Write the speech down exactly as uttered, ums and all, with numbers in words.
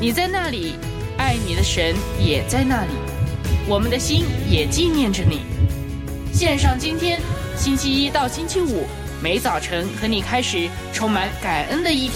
你在那里，爱你的神也在那里，我们的心也纪念着你。献上今天星期一到星期五每早晨和你开始充满感恩的一天。